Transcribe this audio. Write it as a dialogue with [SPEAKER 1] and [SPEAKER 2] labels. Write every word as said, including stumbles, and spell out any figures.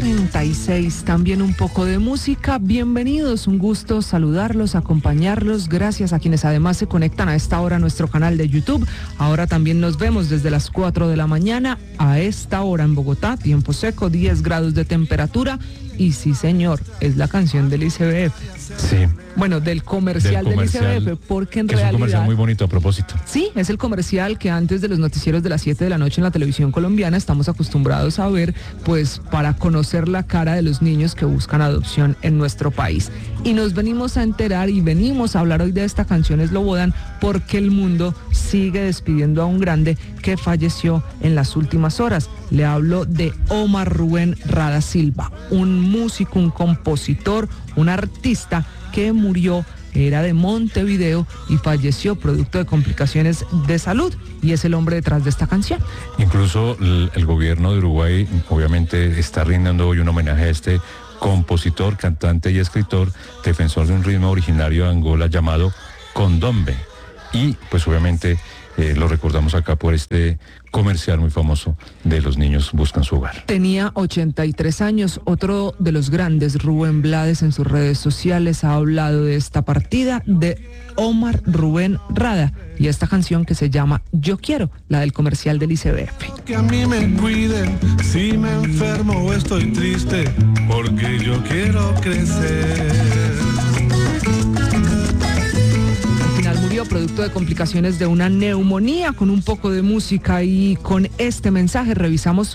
[SPEAKER 1] treinta y seis, también un poco de música. Bienvenidos, un gusto saludarlos, acompañarlos. Gracias a quienes además se conectan a esta hora a nuestro canal de YouTube. Ahora también nos vemos desde las cuatro de la mañana a esta hora en Bogotá, tiempo seco, diez grados de temperatura. Y sí, señor, es la canción del I C B F.
[SPEAKER 2] Sí.
[SPEAKER 1] Bueno, del comercial del, comercial, del I C B F, porque en
[SPEAKER 2] que
[SPEAKER 1] realidad...
[SPEAKER 2] es un comercial muy bonito a propósito.
[SPEAKER 1] Sí, es el comercial que antes de los noticieros de las siete de la noche en la televisión colombiana estamos acostumbrados a ver, pues para conocer la cara de los niños que buscan adopción en nuestro país. Y nos venimos a enterar y venimos a hablar hoy de esta canción Slobodan porque el mundo sigue despidiendo a un grande que falleció en las últimas horas. Le hablo de Omar Rubén Rada Silva, un músico, un compositor, un artista que murió, era de Montevideo y falleció producto de complicaciones de salud, y es el hombre detrás de esta canción.
[SPEAKER 2] Incluso el, el gobierno de Uruguay obviamente está rindiendo hoy un homenaje a este compositor, cantante y escritor, defensor de un ritmo originario de Angola llamado Condombe, y pues obviamente eh, lo recordamos acá por este comercial muy famoso de Los niños buscan su hogar.
[SPEAKER 1] Tenía ochenta y tres años. Otro de los grandes, Rubén Blades, en sus redes sociales ha hablado de esta partida de Omar Rubén Rada y esta canción que se llama Yo Quiero, la del comercial del I C B F.
[SPEAKER 3] Que a mí me cuiden si me enfermo o estoy triste, porque yo quiero crecer.
[SPEAKER 1] Murió producto de complicaciones de una neumonía. Con un poco de música y con este mensaje revisamos